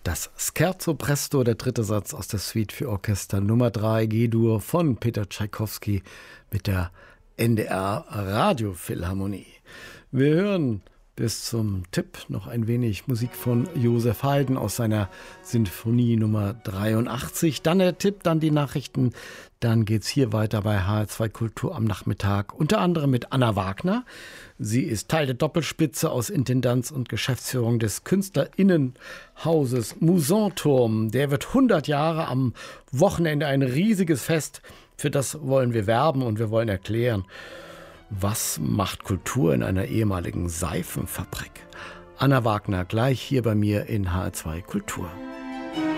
Das Scherzo Presto, der dritte Satz aus der Suite für Orchester Nummer 3 G-Dur von Peter Tschaikowski mit der NDR Radiophilharmonie. Wir hören bis zum Tipp noch ein wenig Musik von Josef Haydn aus seiner Sinfonie Nummer 83. Dann der Tipp, dann die Nachrichten. Dann geht's hier weiter bei HR2 Kultur am Nachmittag. Unter anderem mit Anna Wagner. Sie ist Teil der Doppelspitze aus Intendanz und Geschäftsführung des KünstlerInnenhauses Musanturm. Der wird 100 Jahre am Wochenende, ein riesiges Fest. Für das wollen wir werben und wir wollen erklären, was macht Kultur in einer ehemaligen Seifenfabrik? Anna Wagner gleich hier bei mir in HR2 Kultur.